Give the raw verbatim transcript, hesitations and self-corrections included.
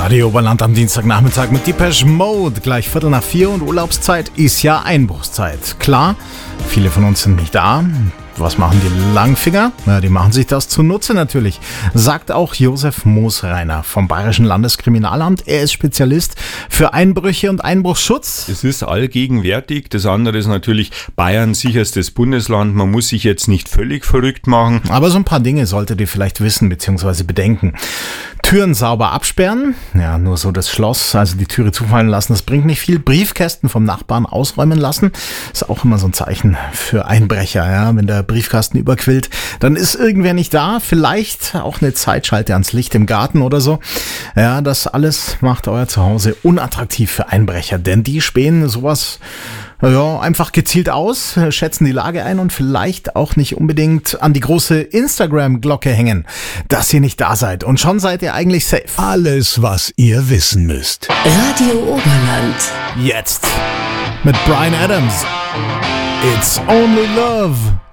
Radio Oberland am Dienstagnachmittag mit Depeche Mode. Gleich Viertel nach vier und Urlaubszeit ist ja Einbruchszeit. Klar, viele von uns sind nicht da. Was machen die Langfinger? Na, die machen sich das zunutze natürlich, sagt auch Josef Moosreiner vom Bayerischen Landeskriminalamt. Er ist Spezialist für Einbrüche und Einbruchsschutz. Es ist allgegenwärtig. Das andere ist natürlich Bayerns sicherstes Bundesland. Man muss sich jetzt nicht völlig verrückt machen. Aber so ein paar Dinge solltet ihr vielleicht wissen bzw. bedenken. Türen sauber absperren, ja, nur so das Schloss, also die Türe zufallen lassen, das bringt nicht viel. Briefkästen vom Nachbarn ausräumen lassen, ist auch immer so ein Zeichen für Einbrecher, ja, wenn der Briefkasten überquillt, dann ist irgendwer nicht da, vielleicht auch eine Zeitschalte ans Licht im Garten oder so. Ja, das alles macht euer Zuhause unattraktiv für Einbrecher, denn die spähen sowas ja, einfach gezielt aus, schätzen die Lage ein und vielleicht auch nicht unbedingt an die große Instagram-Glocke hängen, dass ihr nicht da seid. Und schon seid ihr eigentlich safe. Alles, was ihr wissen müsst. Radio Oberland. Jetzt mit Bryan Adams. It's Only Love.